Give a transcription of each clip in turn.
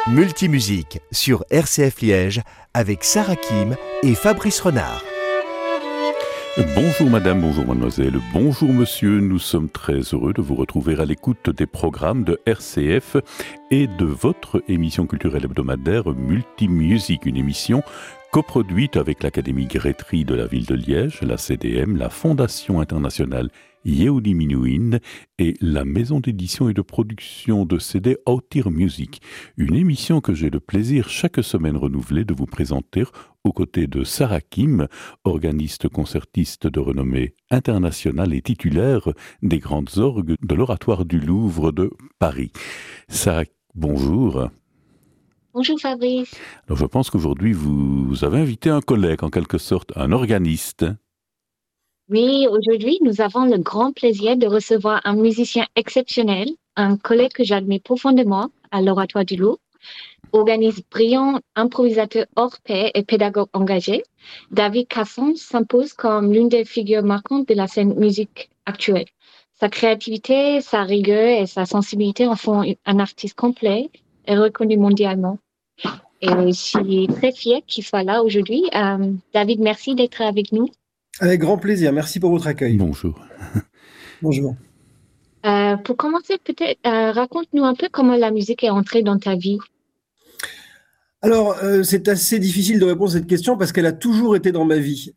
Multimusique sur RCF Liège avec Sarah Kim et Fabrice Renard. Bonjour madame, bonjour mademoiselle, bonjour monsieur, nous sommes très heureux de vous retrouver à l'écoute des programmes de RCF et de votre émission culturelle hebdomadaire Multimusique, une émission coproduite avec l'Académie Grétry de la ville de Liège, la CDM, la Fondation internationale Yehudi Menuhin et la maison d'édition et de production de CD Autir Music, une émission que j'ai le plaisir chaque semaine renouvelée de vous présenter aux côtés de Sarah Kim, organiste concertiste de renommée internationale et titulaire des grandes orgues de l'Oratoire du Louvre de Paris. Sarah, bonjour. Bonjour Fabrice. Alors je pense qu'aujourd'hui vous avez invité un collègue, en quelque sorte, un organiste. Oui, aujourd'hui, nous avons le grand plaisir de recevoir un musicien exceptionnel, un collègue que j'admire profondément à l'Oratoire du Louvre, organiste brillant, improvisateur hors pair et pédagogue engagé. David Casson s'impose comme l'une des figures marquantes de la scène musique actuelle. Sa créativité, sa rigueur et sa sensibilité en font un artiste complet et reconnu mondialement. Et je suis très fière qu'il soit là aujourd'hui. David, merci d'être avec nous. Avec grand plaisir, merci pour votre accueil. Bonjour. Bonjour. Pour commencer, peut-être, raconte-nous un peu comment la musique est entrée dans ta vie. Alors, c'est assez difficile de répondre à cette question parce qu'elle a toujours été dans ma vie.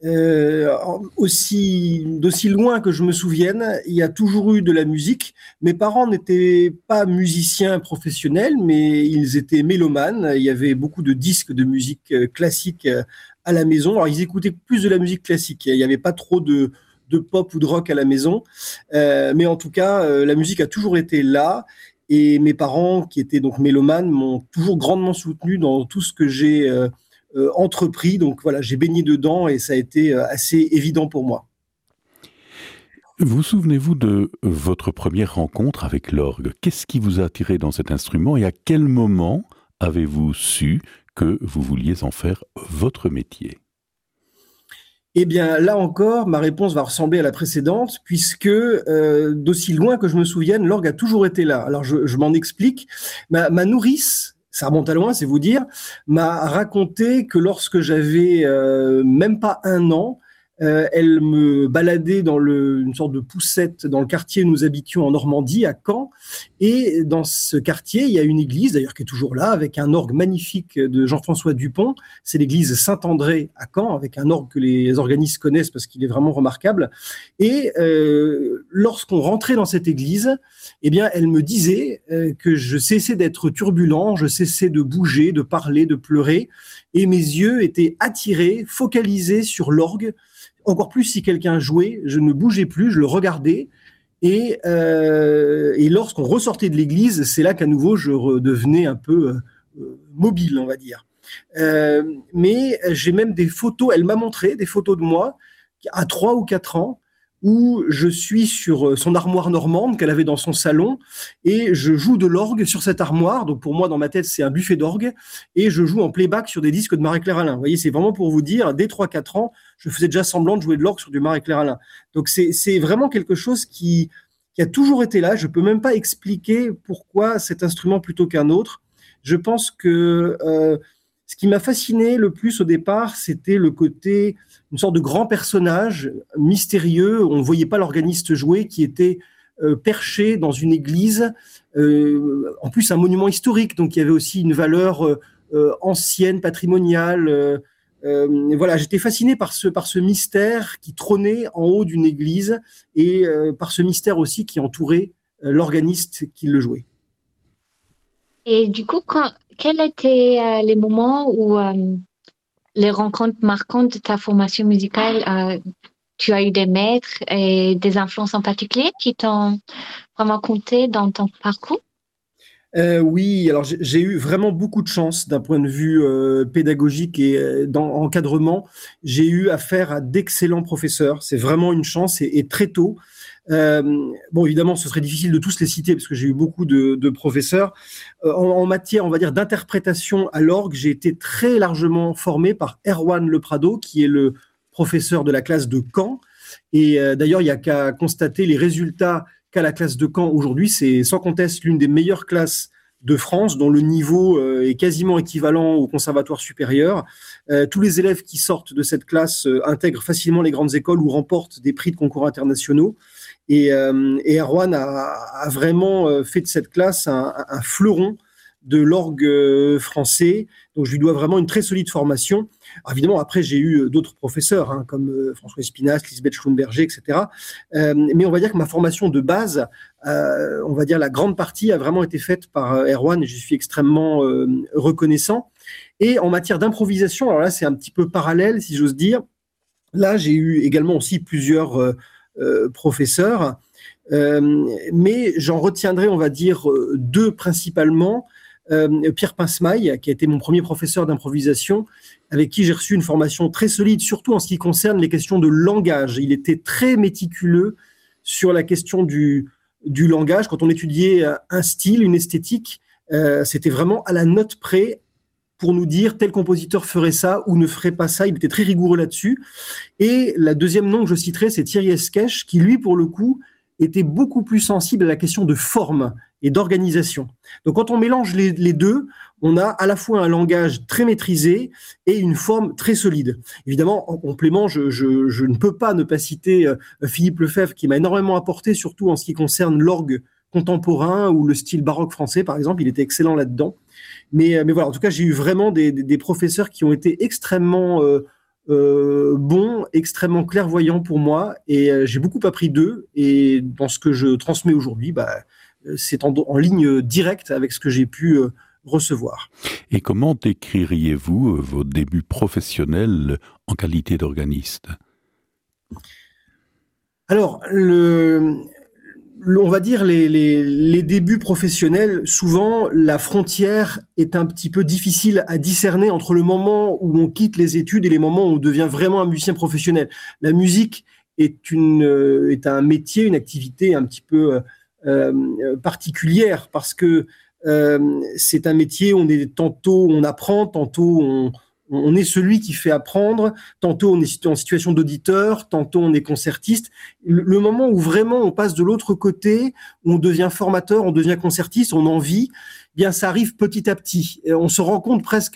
D'aussi loin que je me souvienne, il y a toujours eu de la musique. Mes parents n'étaient pas musiciens professionnels, mais ils étaient mélomanes. Il y avait beaucoup de disques de musique classique à la maison. Alors, ils écoutaient plus de la musique classique. Il n'y avait pas trop de pop ou de rock à la maison. Mais en tout cas, la musique a toujours été là. Et mes parents, qui étaient donc mélomanes, m'ont toujours grandement soutenu dans tout ce que j'ai entrepris. Donc voilà, j'ai baigné dedans et ça a été assez évident pour moi. Vous souvenez-vous de votre première rencontre avec l'orgue ? Qu'est-ce qui vous a attiré dans cet instrument et à quel moment avez-vous su que vous vouliez en faire votre métier ? Eh bien, là encore, ma réponse va ressembler à la précédente, puisque d'aussi loin que je me souvienne, l'orgue a toujours été là. Alors, je m'en explique. Ma nourrice, ça remonte à loin, c'est vous dire, m'a raconté que lorsque j'avais même pas 1 an, elle me baladait dans une sorte de poussette dans le quartier où nous habitions en Normandie, à Caen. Et dans ce quartier, il y a une église, d'ailleurs qui est toujours là, avec un orgue magnifique de Jean-François Dupont. C'est l'église Saint-André à Caen, avec un orgue que les organistes connaissent parce qu'il est vraiment remarquable. Et lorsqu'on rentrait dans cette église, eh bien, elle me disait que je cessais d'être turbulent, je cessais de bouger, de parler, de pleurer. Et mes yeux étaient attirés, focalisés sur l'orgue. Encore plus si quelqu'un jouait, je ne bougeais plus, je le regardais. Et lorsqu'on ressortait de l'église, c'est là qu'à nouveau je redevenais un peu mobile, on va dire. Mais j'ai même des photos, elle m'a montré des photos de moi à 3 ou 4 ans, où je suis sur son armoire normande qu'elle avait dans son salon et je joue de l'orgue sur cette armoire. Donc pour moi, dans ma tête, c'est un buffet d'orgue et je joue en playback sur des disques de Marie-Claire Alain. Vous voyez, c'est vraiment pour vous dire, dès 3-4 ans, je faisais déjà semblant de jouer de l'orgue sur du Marie-Claire Alain. Donc c'est vraiment quelque chose qui a toujours été là. Je peux même pas expliquer pourquoi cet instrument plutôt qu'un autre. Je pense que ce qui m'a fasciné le plus au départ, c'était le côté, une sorte de grand personnage mystérieux. On ne voyait pas l'organiste jouer, qui était perché dans une église, en plus un monument historique, donc il y avait aussi une valeur ancienne, patrimoniale. Voilà, j'étais fasciné par ce mystère qui trônait en haut d'une église et par ce mystère aussi qui entourait l'organiste qui le jouait. Et du coup, quels étaient les moments où les rencontres marquantes de ta formation musicale, tu as eu des maîtres et des influences en particulier qui t'ont vraiment compté dans ton parcours? Oui, alors j'ai eu vraiment beaucoup de chance d'un point de vue pédagogique et encadrement. J'ai eu affaire à d'excellents professeurs. C'est vraiment une chance et très tôt. Bon, évidemment, ce serait difficile de tous les citer parce que j'ai eu beaucoup de professeurs. En matière, on va dire, d'interprétation à l'orgue, j'ai été très largement formé par Erwan Le Prado, qui est le professeur de la classe de Caen. Et d'ailleurs, il n'y a qu'à constater les résultats qu'a la classe de Caen aujourd'hui. C'est sans conteste l'une des meilleures classes de France, dont le niveau est quasiment équivalent au conservatoire supérieur. Tous les élèves qui sortent de cette classe intègrent facilement les grandes écoles ou remportent des prix de concours internationaux. Et Erwan a vraiment fait de cette classe un fleuron de l'orgue français. Donc, je lui dois vraiment une très solide formation. Alors, évidemment, après, j'ai eu d'autres professeurs, comme François Espinasse, Lisbeth Schlumberger, etc. Mais on va dire que ma formation de base, on va dire la grande partie, a vraiment été faite par Erwan, et je suis extrêmement reconnaissant. Et en matière d'improvisation, alors là, c'est un petit peu parallèle, si j'ose dire. Là, j'ai eu également aussi plusieurs professeurs, mais j'en retiendrai, on va dire, deux principalement. Pierre Pincemaille, qui a été mon premier professeur d'improvisation, avec qui j'ai reçu une formation très solide, surtout en ce qui concerne les questions de langage. Il était très méticuleux sur la question du langage. Quand on étudiait un style, une esthétique, c'était vraiment à la note près pour nous dire tel compositeur ferait ça ou ne ferait pas ça. Il était très rigoureux là-dessus. Et la deuxième nom que je citerai, c'est Thierry Esquèche, qui lui, pour le coup, était beaucoup plus sensible à la question de forme et d'organisation. Donc, quand on mélange les deux, on a à la fois un langage très maîtrisé et une forme très solide. Évidemment, en complément, je ne peux pas ne pas citer Philippe Lefebvre, qui m'a énormément apporté, surtout en ce qui concerne l'orgue contemporain ou le style baroque français, par exemple. Il était excellent là-dedans. Mais voilà, en tout cas, j'ai eu vraiment des professeurs qui ont été extrêmement bons, extrêmement clairvoyants pour moi, et j'ai beaucoup appris d'eux. Et dans ce que je transmets aujourd'hui, c'est en ligne directe avec ce que j'ai pu recevoir. Et comment décririez-vous vos débuts professionnels en qualité d'organiste ? Alors, on va dire les débuts professionnels, souvent la frontière est un petit peu difficile à discerner entre le moment où on quitte les études et les moments où on devient vraiment un musicien professionnel. La musique est un métier, une activité un petit peu particulière, parce que c'est un métier où tantôt on apprend, tantôt on est celui qui fait apprendre, tantôt on est en situation d'auditeur, tantôt on est concertiste. Le moment où vraiment on passe de l'autre côté, où on devient formateur, on devient concertiste, on en vit, bien ça arrive petit à petit. Et on se rend compte presque